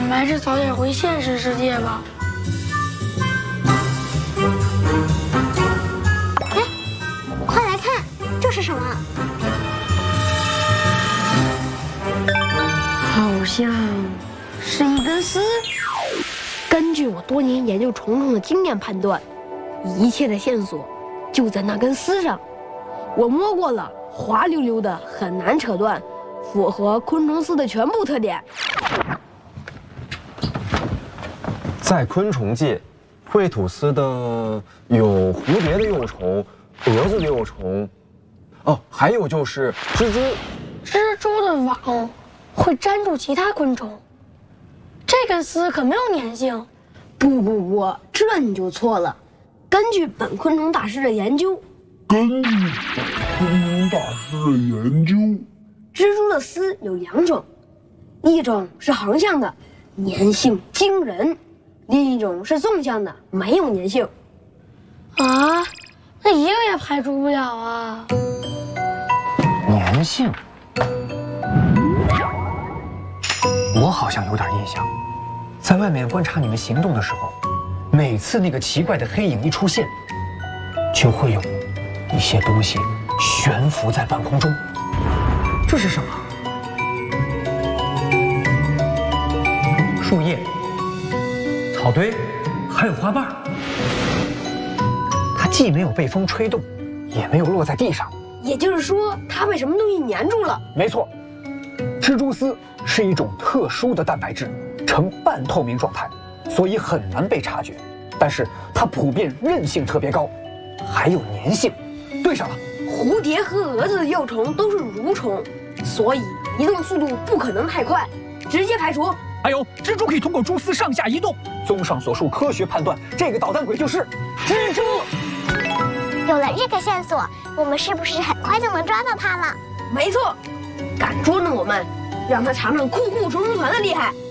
们还是早点回现实世界吧。 哎，快来看，这是什么？ 好像是一根丝。根据我多年研究虫虫的经验判断，一切的线索就在那根丝上。我摸过了，滑溜溜的，很难扯断，符合昆虫丝的全部特点。 在昆虫界，会吐丝的有蝴蝶的幼虫、蛾子的幼虫，哦，还有就是蜘蛛。 蜘蛛的网会粘住其他昆虫，这根丝可没有粘性。 不，这你就错了。根据本昆虫大师的研究，蜘蛛的丝有2种，一种是横向的，粘性惊人；另一种是纵向的，没有粘性。 啊，那一个也排除不了啊。 粘性，我好像有点印象，在外面观察你们行动的时候，每次那个奇怪的黑影一出现，就会有一些东西悬浮在半空中。这是什么？树叶、草堆，还有花瓣。它既没有被风吹动，也没有落在地上。 也就是说，它被什么东西粘住了？ 没错，蜘蛛丝是一种特殊的蛋白质，呈半透明状态，所以很难被察觉。但是它普遍韧性特别高，还有粘性。对上了， 蝴蝶和蛾子的幼虫都是蠕虫，所以移动速度不可能太快，直接排除。 还有，蜘蛛可以通过蛛丝上下移动。综上所述，科学判断这个捣蛋鬼就是蜘蛛。 有了这个线索，我们是不是很快就能抓到它了？ 没错，敢捉弄我们，让他尝尝酷酷虫虫团的厉害。